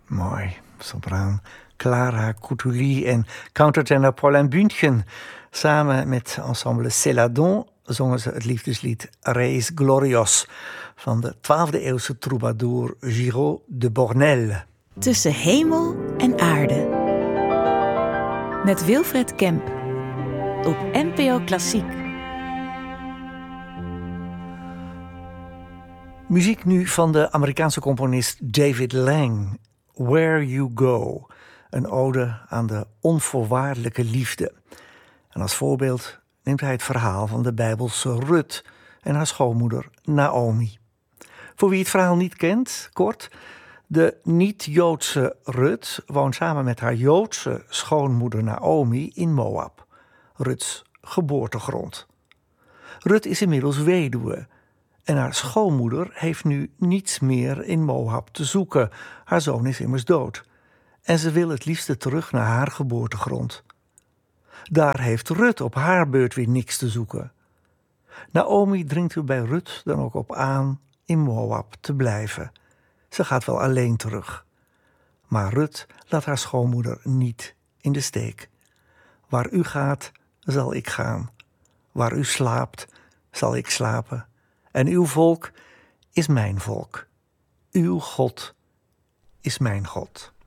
Mooi. Sopraan Clara Coutuli en countertenor Paulin Bündchen. Samen met ensemble Céladon zongen ze het liefdeslied Reis Glorios van de 12e eeuwse troubadour Giraud de Bornel. Tussen hemel en aarde. Met Wilfred Kemp. Op NPO Klassiek. Muziek nu van de Amerikaanse componist David Lang. Where You Go. Een ode aan de onvoorwaardelijke liefde. En als voorbeeld neemt hij het verhaal van de Bijbelse Rut en haar schoonmoeder Naomi. Voor wie het verhaal niet kent, kort. De niet-Joodse Rut woont samen met haar Joodse schoonmoeder Naomi in Moab. Ruts geboortegrond. Rut is inmiddels weduwe. En haar schoonmoeder heeft nu niets meer in Moab te zoeken. Haar zoon is immers dood. En ze wil het liefste terug naar haar geboortegrond. Daar heeft Rut op haar beurt weer niks te zoeken. Naomi dringt er bij Rut dan ook op aan in Moab te blijven. Ze gaat wel alleen terug. Maar Rut laat haar schoonmoeder niet in de steek. Waar u gaat, zal ik gaan. Waar u slaapt, zal ik slapen. En uw volk is mijn volk. Uw God is mijn God.